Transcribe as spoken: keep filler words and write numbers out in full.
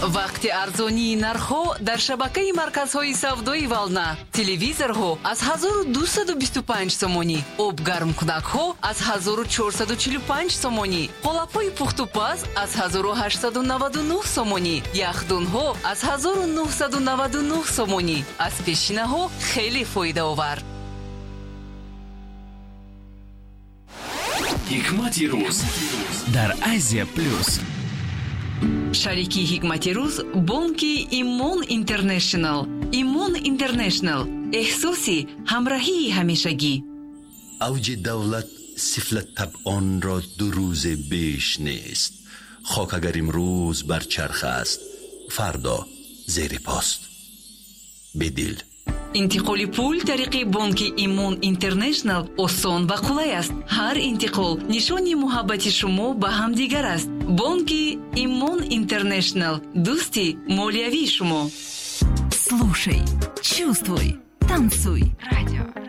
вақти арзонии нархҳо дар шабакаи марказҳои савдои Вална. Телевизорҳо аз ҳазору дусаду бисту панҷ сомонӣ, обгармкунакҳо аз ҳазору чорсаду чилу панҷ сомонӣ, қолапҳои пухтупаз аз ҳазору ҳаштсаду наваду нӯҳ сомонӣ, яхдунҳо аз ҳазору нуҳсаду наваду нӯҳ сомонӣ. Аз пешинаҳо хеле фоидаовар. ҳикмати рӯз дар Азия плюс. шарики ҳикмати рӯз бонки Имон Интернешнл. Имон Интернешнл, эҳсоси ҳамроҳии ҳамешагӣ. اوج دولت سفلت طبعان را دو روز بیش نیست. خاک اگر امروز بر چرخ است، فردا زیر پاست. بدل интиқоли пул тариқи бонки Имон Интернешнл осон ва қулай аст. ҳар интиқол нишони муҳаббати шумо ба ҳамдигар аст. бонки Имон Интернешнл, дӯсти молиявии шумо. Слушай, чувствуй, танцуй. Радио